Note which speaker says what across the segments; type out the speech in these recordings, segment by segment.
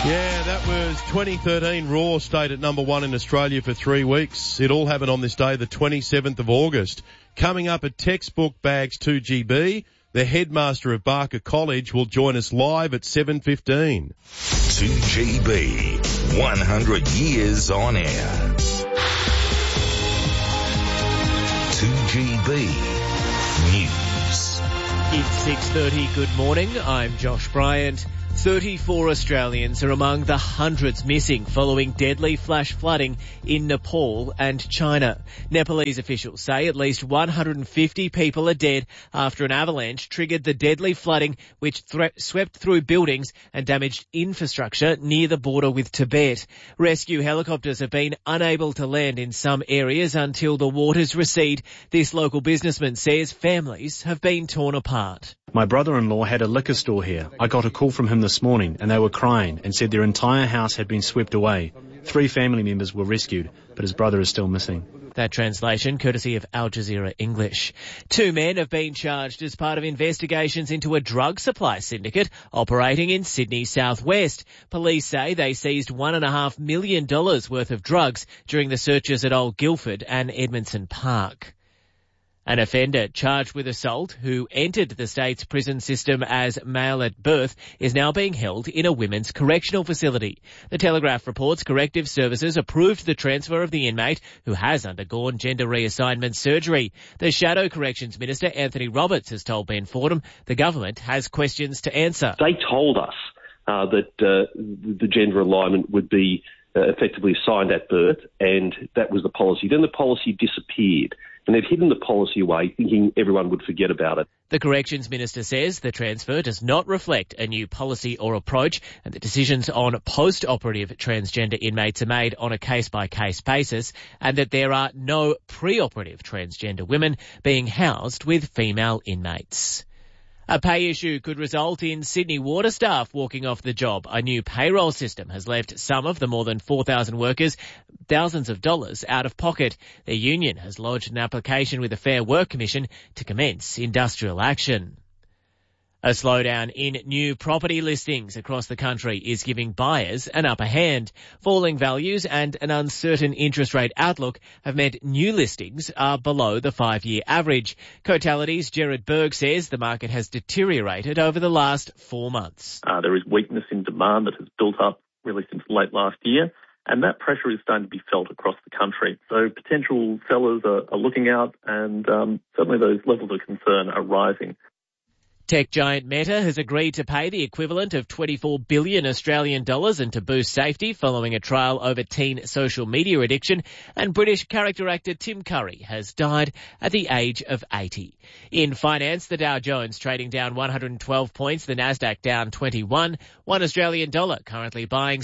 Speaker 1: Yeah, that was 2013. Raw stayed at number one in Australia for 3 weeks. It all happened on this day, the 27th of August. Coming up at Textbook Bags 2GB, the headmaster of Barker College will join us live at 7:15.
Speaker 2: 2GB, 100 years on air. 2GB News.
Speaker 3: It's 6:30. Good morning. I'm Josh Bryant. 34 Australians are among the hundreds missing following deadly flash flooding in Nepal and China. Nepalese officials say at least 150 people are dead after an avalanche triggered the deadly flooding which swept through buildings and damaged infrastructure near the border with Tibet. Rescue helicopters have been unable to land in some areas until the waters recede. This local businessman says families have been torn apart.
Speaker 4: My brother-in-law had a liquor store here. I got a call from him this morning and they were crying and said their entire house had been swept away. 3 family members were rescued, but his brother is still missing.
Speaker 3: That translation courtesy of Al Jazeera English. 2 men have been charged as part of investigations into a drug supply syndicate operating in Sydney southwest. Police say they seized $1.5 million worth of drugs during the searches at Old Guildford and Edmondson Park. An offender charged with assault who entered the state's prison system as male at birth is now being held in a women's correctional facility. The Telegraph reports corrective services approved the transfer of the inmate who has undergone gender reassignment surgery. The Shadow Corrections Minister, Anthony Roberts, has told Ben Fordham the government has questions to answer.
Speaker 5: They told us that the gender alignment would be effectively assigned at birth, and that was the policy. Then the policy disappeared. And they've hidden the policy away, thinking everyone would forget about it.
Speaker 3: The Corrections Minister says the transfer does not reflect a new policy or approach, and the decisions on post-operative transgender inmates are made on a case-by-case basis, and that there are no pre-operative transgender women being housed with female inmates. A pay issue could result in Sydney Water staff walking off the job. A new payroll system has left some of the more than 4,000 workers thousands of dollars out of pocket. Their union has lodged an application with the Fair Work Commission to commence industrial action. A slowdown in new property listings across the country is giving buyers an upper hand. Falling values and an uncertain interest rate outlook have meant new listings are below the 5-year average. Cotality's Gerard Berg says the market has deteriorated over the last 4 months.
Speaker 6: There is weakness in demand that has built up really since late last year, and that pressure is starting to be felt across the country. So potential sellers are looking out, and certainly those levels of concern are rising.
Speaker 3: Tech giant Meta has agreed to pay the equivalent of 24 billion Australian dollars and to boost safety following a trial over teen social media addiction, and British character actor Tim Curry has died at the age of 80. In finance, the Dow Jones trading down 112 points, the Nasdaq down 21, $1 Australian dollar currently buying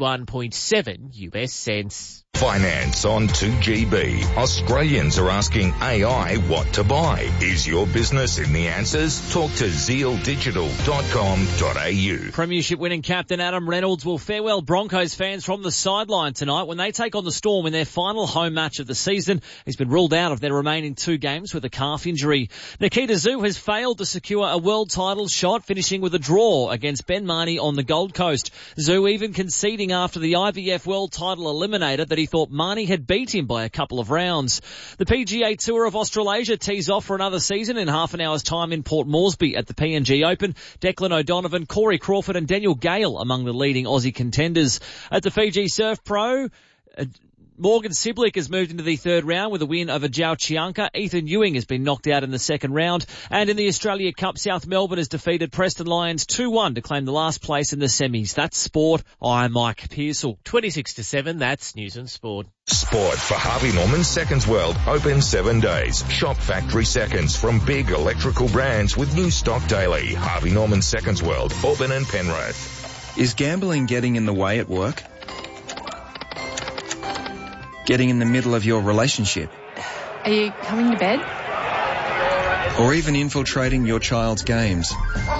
Speaker 3: 71.7 US cents.
Speaker 2: Finance on 2GB. Australians are asking AI what to buy. Is your business in the answers? Talk to zealdigital.com.au.
Speaker 7: Premiership winning captain Adam Reynolds will farewell Broncos fans from the sideline tonight when they take on the Storm in their final home match of the season. He's been ruled out of their remaining 2 games with a calf injury. Nikita Zhu has failed to secure a world title shot, finishing with a draw against Ben Marnie on the Gold Coast. Zhu even conceding after the IVF world title eliminator that he thought Marnie had beat him by a couple of rounds. The PGA Tour of Australasia tees off for another season in half an hour's time in Port Moresby at the PNG Open. Declan O'Donovan, Corey Crawford and Daniel Gale among the leading Aussie contenders. At the Fiji Surf Pro, Morgan Siblick has moved into the 3rd round with a win over Zhao Chianca. Ethan Ewing has been knocked out in the 2nd round. And in the Australia Cup, South Melbourne has defeated Preston Lions 2-1 to claim the last place in the semis. That's sport. I'm Mike Pearsall.
Speaker 3: 26-7, that's News and Sport.
Speaker 2: Sport for Harvey Norman Seconds World. Open 7 days. Shop factory seconds from big electrical brands with new stock daily. Harvey Norman Seconds World, Auburn and Penrith.
Speaker 8: Is gambling getting in the way at work? Getting in the middle of your relationship?
Speaker 9: Are you coming to bed?
Speaker 8: Or even infiltrating your child's games?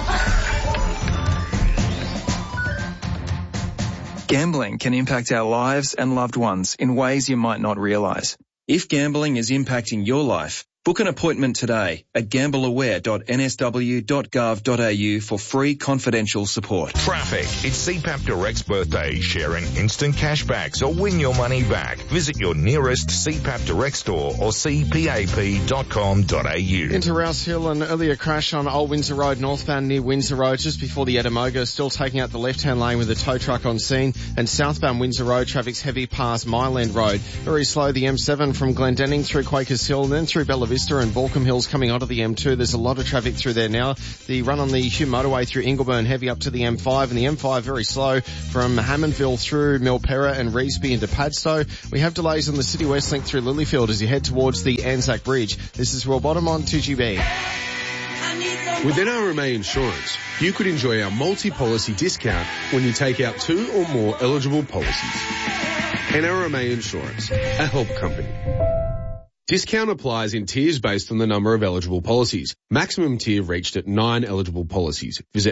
Speaker 8: Gambling can impact our lives and loved ones in ways you might not realise. If gambling is impacting your life, Book an appointment today at gambleaware.nsw.gov.au for free confidential support.
Speaker 2: Traffic. It's CPAP Direct's birthday. Sharing instant cashbacks or win your money back. Visit your nearest CPAP Direct store or cpap.com.au.
Speaker 10: Into Rouse Hill, an earlier crash on Old Windsor Road northbound near Windsor Road just before the Edamoga, still taking out the left-hand lane with a tow truck on scene, and southbound Windsor Road traffic's heavy past Myland Road. Very slow the M7 from Glendenning through Quakers Hill and then through Bella Vista and Balcombe Hills coming onto the M2. There's a lot of traffic through there now. The run on the Hume motorway through Ingleburn heavy up to the M5, and the M5 very slow from Hammondville through Milperra and Revesby into Padstow. We have delays on the City West link through Lilyfield as you head towards the Anzac Bridge. This is Royal Bottom on 2GB.
Speaker 11: With NRMA Insurance, you could enjoy our multi-policy discount when you take out 2 or more eligible policies. NRMA Insurance, a help company. Discount applies in tiers based on the number of eligible policies. Maximum tier reached at 9 eligible policies. Visit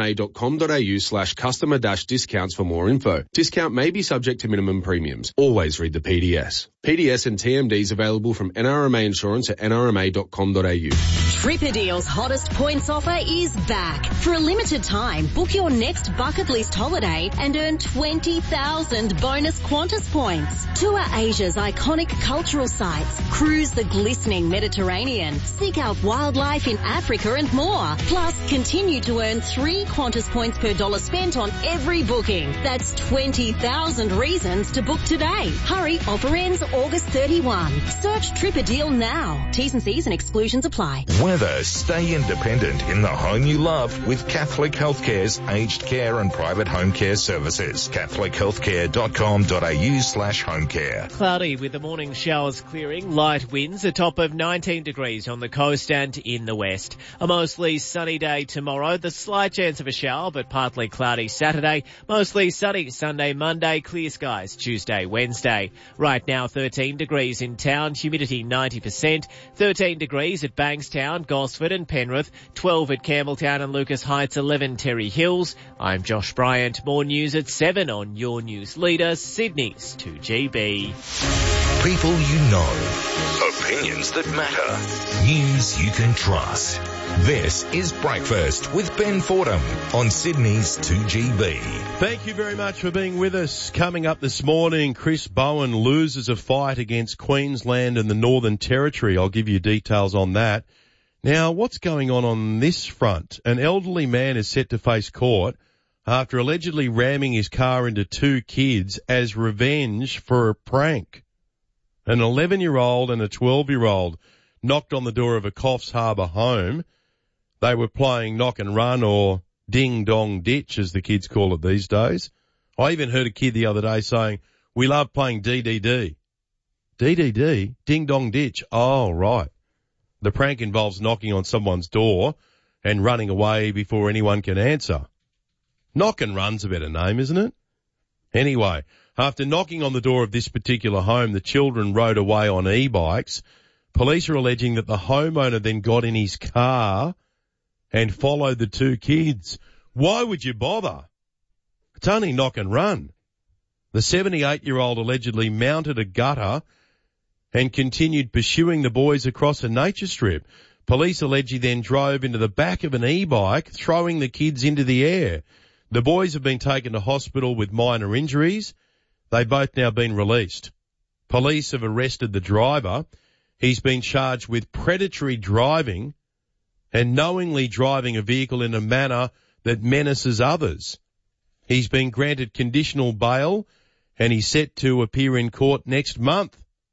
Speaker 11: nrma.com.au/customer-discounts for more info. Discount may be subject to minimum premiums. Always read the PDS. PDS and TMDs available from NRMA Insurance at nrma.com.au.
Speaker 12: Tripadeal's hottest points offer is back. For a limited time, book your next bucket list holiday and earn 20,000 bonus Qantas points. Tour Asia's iconic cultural sites. Cruise the glistening Mediterranean, seek out wildlife in Africa and more. Plus, continue to earn 3 Qantas points per dollar spent on every booking. That's 20,000 reasons to book today. Hurry, offer ends August 31. Search Tripadeal now. T's and C's and exclusions apply.
Speaker 2: Weather. Stay independent in the home you love with Catholic Healthcare's aged care and private home care services. catholichealthcare.com.au/homecare.
Speaker 3: Cloudy with the morning showers clearing. Light winds, a top of 19 degrees on the coast and in the west. A mostly sunny day tomorrow. The slight chance of a shower, but partly cloudy Saturday. Mostly sunny Sunday, Monday. Clear skies Tuesday, Wednesday. Right now 13 degrees in town. Humidity 90%. 13 degrees at Bankstown, Gosford and Penrith. 12 at Campbelltown and Lucas Heights. 11 Terry Hills. I'm Josh Bryant. More news at 7 on your news leader, Sydney's 2GB.
Speaker 2: People you know. Opinions that matter. News you can trust. This is Breakfast with Ben Fordham on Sydney's 2GB.
Speaker 1: Thank you very much for being with us. Coming up this morning, Chris Bowen loses a fight against Queensland and the Northern Territory. I'll give you details on that. Now, what's going on this front? An elderly man is set to face court after allegedly ramming his car into 2 kids as revenge for a prank. An 11-year-old and a 12-year-old knocked on the door of a Coffs Harbour home. They were playing knock and run, or ding-dong ditch, as the kids call it these days. I even heard a kid the other day saying, we love playing DDD. DDD? Ding-dong ditch. Oh, right. The prank involves knocking on someone's door and running away before anyone can answer. Knock and run's a better name, isn't it? Anyway, after knocking on the door of this particular home, the children rode away on e-bikes. Police are alleging that the homeowner then got in his car and followed the 2 kids. Why would you bother? It's only knock and run. The 78-year-old allegedly mounted a gutter and continued pursuing the boys across a nature strip. Police allege he then drove into the back of an e-bike, throwing the kids into the air. The boys have been taken to hospital with minor injuries. They've both now been released. Police have arrested the driver. He's been charged with predatory driving and knowingly driving a vehicle in a manner that menaces others. He's been granted conditional bail and he's set to appear in court next month.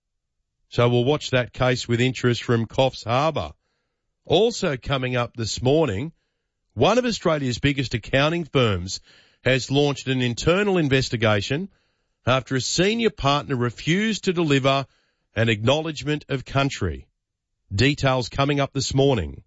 Speaker 1: So we'll watch that case with interest from Coffs Harbour. Also coming up this morning, one of Australia's biggest accounting firms has launched an internal investigation after a senior partner refused to deliver an acknowledgement of country. Details coming up this morning.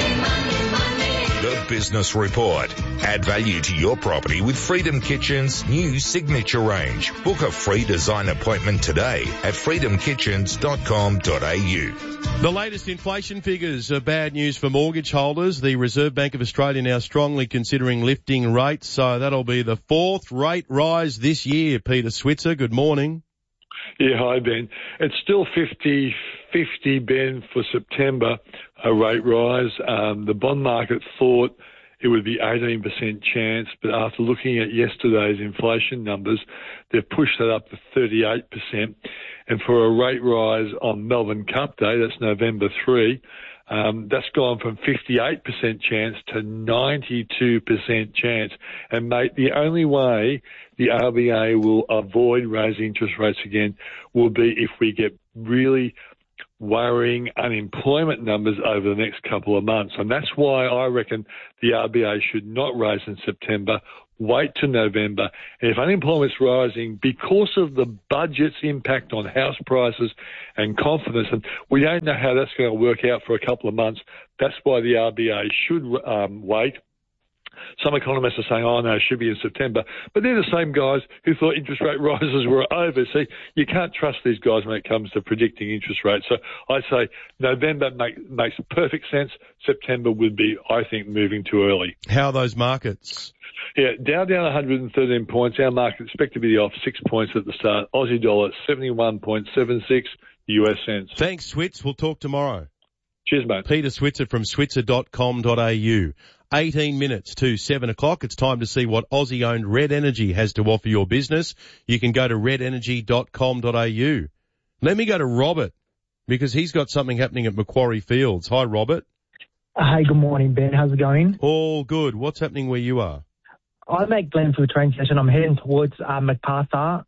Speaker 2: The Business Report. Add value to your property with Freedom Kitchen's new signature range. Book a free design appointment today at freedomkitchens.com.au.
Speaker 1: The latest inflation figures are bad news for mortgage holders. The Reserve Bank of Australia now strongly considering lifting rates, so that'll be the 4th rate rise this year. Peter Switzer, good morning.
Speaker 13: Yeah, hi, Ben. It's still 50-50, Ben, for September, a rate rise. The bond market thought it would be 18% chance, but after looking at yesterday's inflation numbers, they've pushed that up to 38%. And for a rate rise on Melbourne Cup Day, that's November 3, that's gone from 58% chance to 92% chance. And mate, the only way the RBA will avoid raising interest rates again will be if we get really worrying unemployment numbers over the next couple of months. And that's why I reckon the RBA should not raise in September, wait to November. And if unemployment's rising because of the budget's impact on house prices and confidence, and we don't know how that's going to work out for a couple of months, that's why the RBA should wait. Some economists are saying, oh no, it should be in September. But they're the same guys who thought interest rate rises were over. See, you can't trust these guys when it comes to predicting interest rates. So I say November makes perfect sense. September would be, I think, moving too early.
Speaker 1: How are those markets?
Speaker 13: Yeah, Dow down 113 points. Our market expect to be off 6 points at the start. Aussie dollar 71.76 US cents.
Speaker 1: Thanks, Switz. We'll talk tomorrow.
Speaker 13: Cheers, mate.
Speaker 1: Peter Switzer from switzer.com.au. 18 minutes to 7 o'clock. It's time to see what Aussie-owned Red Energy has to offer your business. You can go to redenergy.com.au. Let me go to Robert, because he's got something happening at Macquarie Fields. Hi, Robert.
Speaker 14: Hey, good morning, Ben. How's it going?
Speaker 1: All good. What's happening where you are?
Speaker 14: I'm at Glenfield train station. I'm heading towards Macarthur.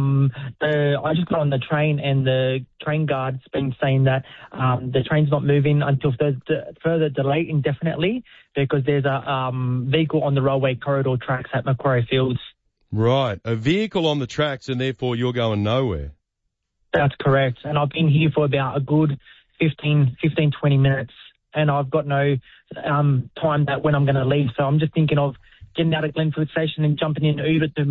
Speaker 14: I just got on the train, and the train guard's been saying that the train's not moving until further delay indefinitely, because there's a vehicle on the railway corridor tracks at Macquarie Fields.
Speaker 1: Right. A vehicle on the tracks, and therefore you're going nowhere.
Speaker 14: That's correct. And I've been here for about a good 15, 20 minutes, and I've got no time that when I'm going to leave. So I'm just thinking of getting out of Glenfield Station and jumping in Uber to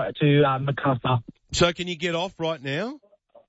Speaker 14: Macarthur.
Speaker 1: So can you get off right now?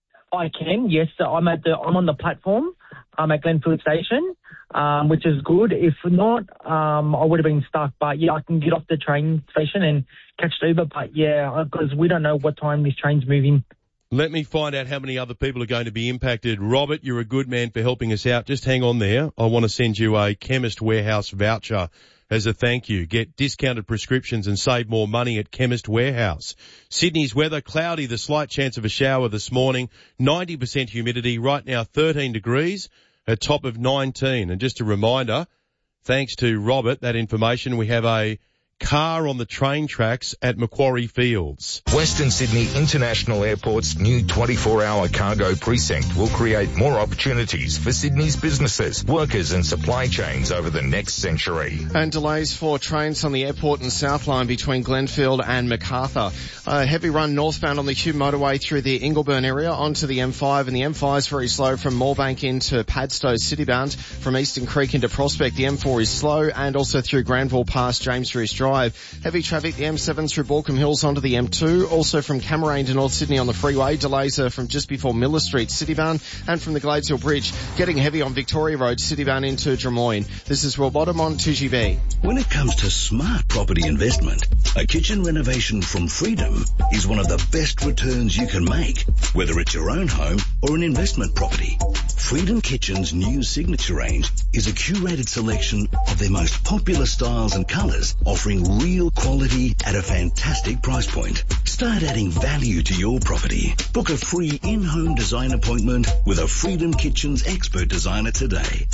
Speaker 14: I can, yes. I'm on the platform. I'm at Glenfield Station, which is good. If not, I would have been stuck. But yeah, I can get off the train station and catch the Uber. But yeah, because we don't know what time this train's moving.
Speaker 1: Let me find out how many other people are going to be impacted. Robert, you're a good man for helping us out. Just hang on there. I want to send you a Chemist Warehouse voucher as a thank you. Get discounted prescriptions and save more money at Chemist Warehouse. Sydney's weather, cloudy, the slight chance of a shower this morning, 90% humidity, right now 13 degrees, a top of 19. And just a reminder, thanks to Robert, that information, we have a car on the train tracks at Macquarie Fields.
Speaker 2: Western Sydney International Airport's new 24-hour cargo precinct will create more opportunities for Sydney's businesses, workers and supply chains over the next century.
Speaker 10: And delays for trains on the airport and South Line between Glenfield and Macarthur. A heavy run northbound on the Hugh motorway through the Ingleburn area onto the M5, and the M5 is very slow from Moorebank into Padstow citybound. From Eastern Creek into Prospect, the M4 is slow, and also through Granville past James Rees Drive. Heavy traffic, the M7 through Balcombe Hills onto the M2. Also from Cameron to North Sydney on the freeway. Delays are from just before Miller Street, citybound, and from the Glades Hill Bridge. Getting heavy on Victoria Road, citybound into Drummoyne. This is Will Bottom on 2GB.
Speaker 15: When it comes to smart property investment, a kitchen renovation from Freedom is one of the best returns you can make, whether it's your own home or an investment property. Freedom Kitchen's new signature range is a curated selection of their most popular styles and colours, offering real quality at a fantastic price point. Start adding value to your property. Book a free in-home design appointment with a Freedom Kitchens expert designer today.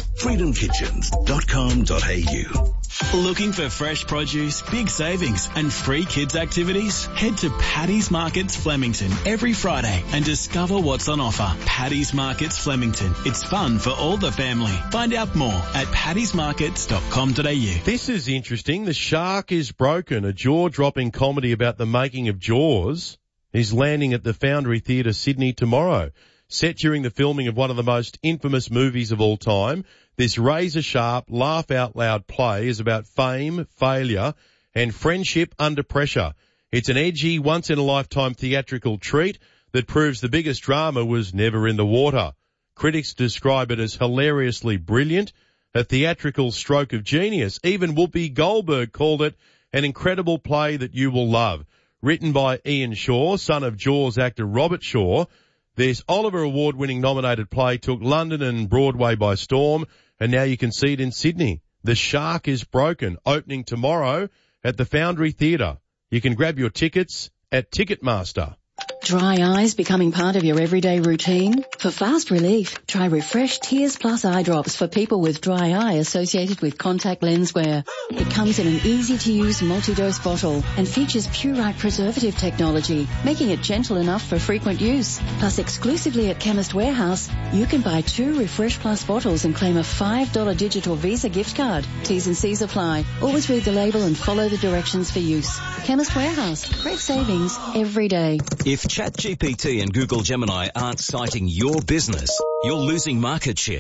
Speaker 15: freedomkitchens.com.au.
Speaker 16: Looking for fresh produce, big savings and free kids activities? Head to Paddy's Markets Flemington every Friday and discover what's on offer. Paddy's Markets Flemington. It's fun for all the family. Find out more at paddysmarkets.com.au.
Speaker 1: This is interesting. The shark is broken. A jaw-dropping comedy about the making of Jaws is landing at the Foundry Theatre Sydney tomorrow. Set during the filming of one of the most infamous movies of all time, this razor-sharp, laugh-out-loud play is about fame, failure, and friendship under pressure. It's an edgy, once-in-a-lifetime theatrical treat that proves the biggest drama was never in the water. Critics describe it as hilariously brilliant, a theatrical stroke of genius. Even Whoopi Goldberg called it an incredible play that you will love. Written by Ian Shaw, son of Jaws actor Robert Shaw, This Oliver Award-winning nominated play took London and Broadway by storm, and now you can see it in Sydney. The Shark is Broken, opening tomorrow at the Foundry Theatre. You can grab your tickets at Ticketmaster.
Speaker 17: Dry eyes becoming part of your everyday routine? For fast relief, try Refresh Tears Plus eye drops for people with dry eye associated with contact lens wear. It comes in an easy-to-use multi-dose bottle and features Purite preservative technology, making it gentle enough for frequent use. Plus, exclusively at Chemist Warehouse, you can buy 2 Refresh Plus bottles and claim a $5 digital Visa gift card. T's and C's apply. Always read the label and follow the directions for use. Chemist Warehouse. Great savings every day.
Speaker 18: If ChatGPT and Google Gemini aren't citing your business, you're losing market share.